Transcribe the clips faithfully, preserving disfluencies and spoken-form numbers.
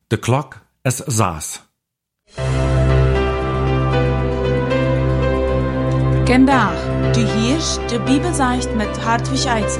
De klok is zes. Vandaag, du hörst de Bibelzeicht mit Hartwig Eitzel.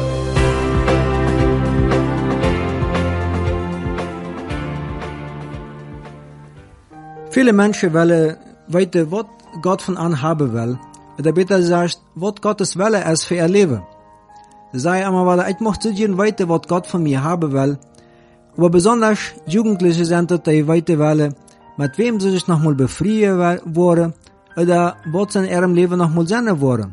Viele Menschen wollen weten wat Gott von an haben will. Oder besser gesagt, wat Gottes Wille ist für ihr Leben. Sie sagen immer, weil ich möchte sehen, weten, was Gott von mir haben will. Aber besonders Jugendliche sind das, die weten wollen, mit wem sie sich nochmal befreien wollen, oder was in ihrem Leben nochmal sein wollen.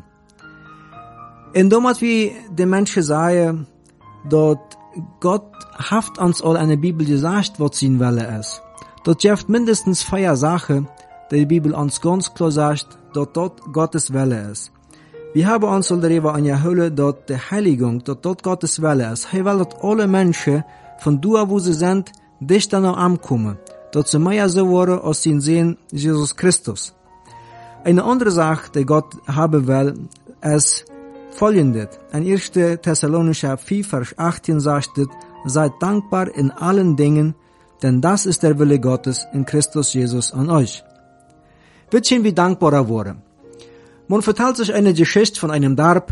Und damals wie die Menschen sagen, dass Gott haft uns all eine Bibel gesagt, was sein Wille ist. Dort gibt mindestens vier Sachen, die die Bibel uns ganz klar sagt, dass dort Gottes Wille ist. Wir haben uns darüber angeholt, dass die Heiligung, dass dort Gottes Wille ist. Er will, dass alle Menschen, von da wo sie sind, dichter noch ankommen, dass sie mehr so werden, als sie sehen, Jesus Christus. Eine andere Sache, die Gott haben will, ist folgendes. In erster Thessalonicher vier, Vers achtzehn sagt es, seid dankbar in allen Dingen, denn das ist der Wille Gottes in Christus Jesus an euch. Wird schon wie dankbarer worden. Man verteilt sich eine Geschichte von einem Dorf,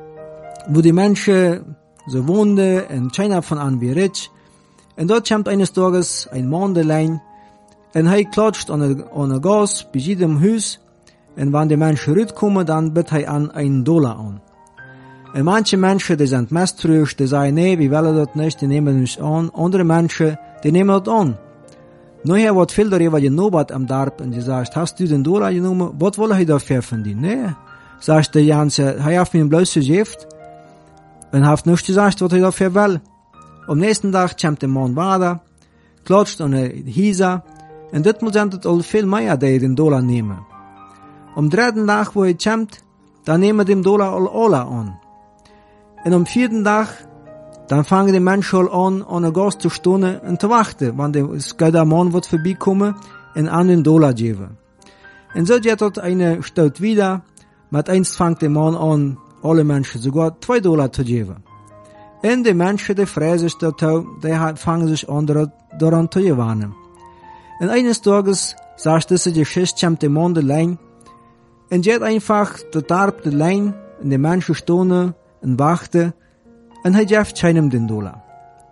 wo die Menschen so wohnten, in China von an wie rich. Und dort kommt eines Tages ein Mann allein, und er klatscht an der Gas bei jedem Haus, und wenn die Menschen rüberkommen, dann bittet er an einen Dollar an. Und manche Menschen, die sind misstrauisch, die sagen, nee, wir wollen das nicht, die nehmen nicht an. Andere Menschen, die nehmen das an. Nachher wird viel darüber genobert am Dorf, und die sagt, hast du den Dollar genommen? Was will er dafür von dir? Nee. Sagt der Janse, er hat mir bloß gegeben, und hat nicht gesagt, was er dafür will. Am nächsten Tag kommt der Mann weiter, klatscht an der Hisa, und dort muss er all viel mehr, die den Dollar nehmen. Am dritten Tag, wo er kommt, dann nehmen den Dollar all alle an. Und am vierten Tag, dann fangen die Menschen an, an der Gas zu stehen und zu warten, wenn der Mann wird vorbeikommen und an den Dollar geben. Und so geht dort eine Stadt wieder, mit eins fängt der Mann an, alle Menschen sogar zwei Dollar zu geben. Und die Menschen, die freuen sich dazu, die fangen sich an, daran zu gewinnen. Und eines Tages, sagt diese Geschichte, kommt der Mann allein, und geht einfach total allein, und die Menschen stehen und warten, und er gibt keinem den Dollar.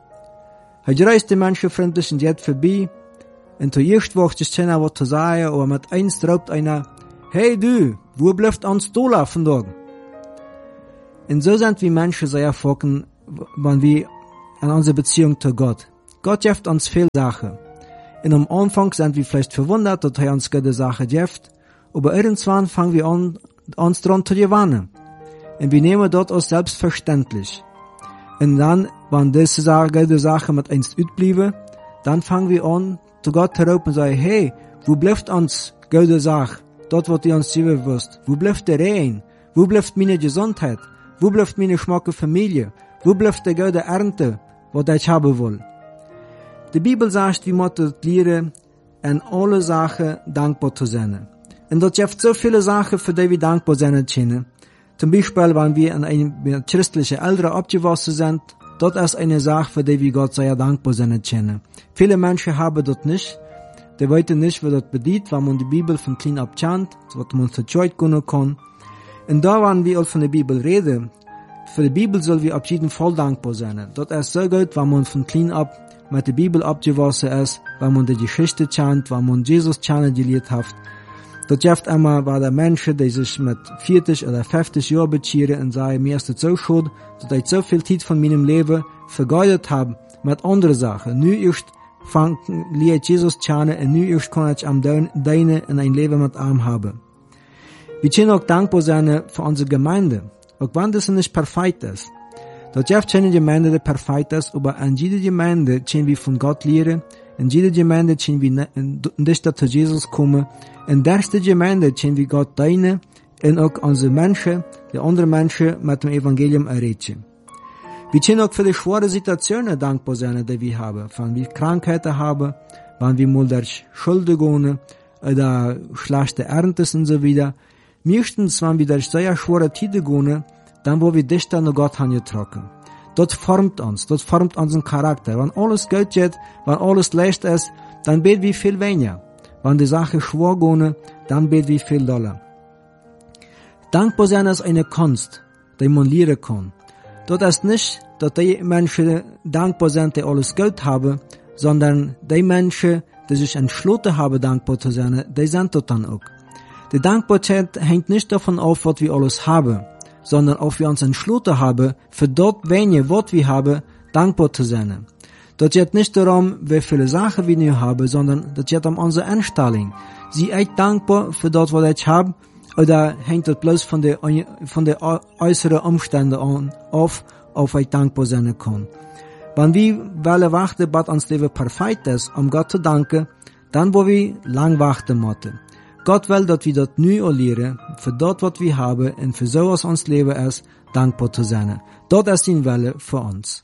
Er reist die Menschen freundlich und geht vorbei, und zuerst wacht sich keiner was zu sagen, aber mit eins raubt einer, hey du, wo bleibt uns Dollar von da? Und so sind wir Menschen sehr focken, wenn wir an unsere Beziehung zu Gott. Gott gibt uns viele Sachen. Und am Anfang sind wir vielleicht verwundert, dass er uns gute Sachen gibt, aber irgendwann fangen wir an, uns dran zu gewinnen. Und wir nehmen dort als selbstverständlich. Und dann, wenn diese gute Sachen mit uns utblieben, dann fangen wir an, zu Gott herauf und sagen, hey, wo bleibt uns gute Sache? Dort, was du uns geben wirst. Wo bleibt der Rein? Wo bleibt meine Gesundheit? Wo bleibt meine schmacke Familie? Wo bleibt die gute Ernte, was ich haben will? Die Bibel sagt, wir müssen lernen, in alle Sachen dankbar zu sein. Und dort gibt so viele Sachen, für die wir dankbar sein können. Zum Beispiel, wenn wir in eine christliche Eltern abgewachsen sind, dort ist eine Sache, für die wir Gott sehr dankbar sein können. Viele Menschen haben das nicht. Die wissen nicht, wie das bedeutet, wenn man die Bibel von klein ab kennt, was man zur Zeit können kann. Und da, wenn wir auch von der Bibel reden, für die Bibel soll wir auf jeden Fall dankbar sein. Das ist so gut, wenn man von klein ab mit der Bibel abgewachsen ist, wenn man die Geschichte kennt, wenn man Jesus kennengelernt hat. Das gibt immer, weil der Menschen, die sich mit vierzig oder fünfzig Jahren bekehren und sagen, mir ist das so schuld, dass ich so viel Zeit von meinem Leben vergeudet habe mit anderen Sachen. Nu erst fangen, lehrt Jesus kennen und nu erst kann ich am Deine in ein Leben mit ihm haben. Wir können auch dankbar sein für unsere Gemeinde, auch wenn das nicht perfekt ist. Das gibt keine Gemeinde, die perfekt ist, aber an jeder Gemeinde können wir von Gott lernen, in jeder Gemeinde können wir dichter zu Jesus kommen, in der ersten Gemeinde können wir Gott dienen und auch unsere Menschen, die anderen Menschen mit dem Evangelium erreichen. Wir können auch für die schweren Situationen dankbar sein, die wir haben, wenn wir Krankheiten haben, wenn wir mal durch Schulden gehen oder schlechte Erntes und so weiter. Meistens, wenn wir durch sehr schwere Zeiten gehen, dann wo wir dichter nach Gott angetroffen. Das formt uns, das formt unseren Charakter. Wenn alles gut geht, wenn alles leicht ist, dann beten wir viel weniger. Wenn die Sache schwer gehen, dann beten wir viel doller. Dankbar sein ist eine Kunst, die man lernen kann. Das ist nicht, dass die Menschen dankbar sind, die alles gut haben, sondern die Menschen, die sich entschlossen haben, dankbar zu sein, die sind das dann auch. Die Dankbarkeit hängt nicht davon auf, was wir alles haben, sondern auf wir uns entschlossen haben, für das wenige, was wir haben, dankbar zu sein. Das geht nicht darum, wie viele Sachen wir nur haben, sondern das geht um unsere Einstellung. Sie echt dankbar für das, was ich habe, oder hängt das bloß von der, von der äußeren Umstände an, auf, auf ich dankbar sein kann. Wenn wir wollen warten, bis uns Leben perfekt ist, um Gott zu danken, dann wollen wir lang warten müssen. Gott will, dass wir das neu lernen, für das, was wir haben, und für so, was uns Leben ist, dankbar zu sein. Das ist die Welle für uns.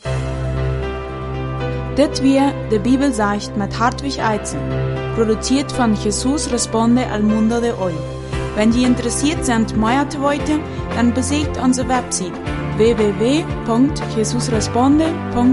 Dit weer de Bibel sagt mit Hartwig Eizen, produziert von Jesus Responde al Mundo de Hoy. Wenn Sie interessiert sind, mehr zu wissen, dann besucht unsere Website w w w punkt jesus responde punkt